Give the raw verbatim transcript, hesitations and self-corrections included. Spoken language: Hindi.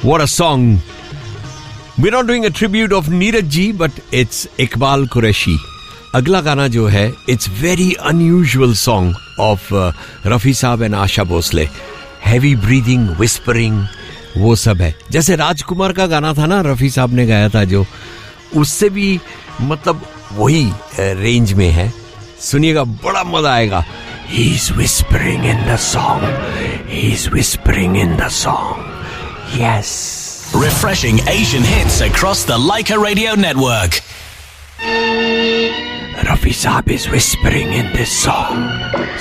What a song. We're not doing a tribute of Neeraj ji, but it's Iqbal Qureshi. अगला गाना जो है, it's very unusual song of uh, Rafi साहब and Asha Bhosle. Heavy breathing, whispering, वो सब है. जैसे राजकुमार का गाना था ना, रफी साहब ने गाया था जो, उससे भी मतलब वही रेंज में है. सुनिएगा, बड़ा मजा आएगा. He's whispering in the song. He's whispering in the song. Yes. Refreshing Asian hits across the Leica Radio Network. Rafi Saab is whispering in this song.